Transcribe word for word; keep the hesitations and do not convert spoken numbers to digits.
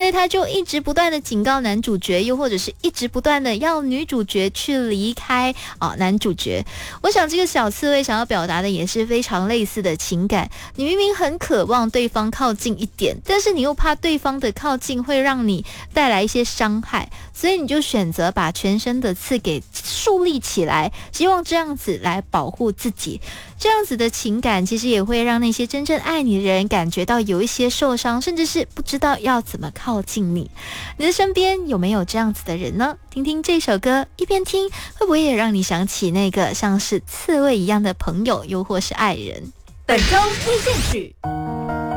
以他就一直不断的警告男主角，又或者是一直不断的要女主角去离开啊男主角。我想这个小刺猬想要表达的也是非常类似的情感，你明明很渴望对方靠近一点，但是你又怕对方的靠近会让你带来一些伤害，所以你就选择把全身的刺给竖立起来，希望这样子来保护自己。这样子的情感其实也会让那些真正爱你的人感觉到有一些受伤，甚至是不知道要怎么靠近你。你的身边有没有这样子的人呢？听听这首歌，一边听会不会也让你想起那个像是刺猬一样的朋友，又或是爱人？ 本周推荐曲。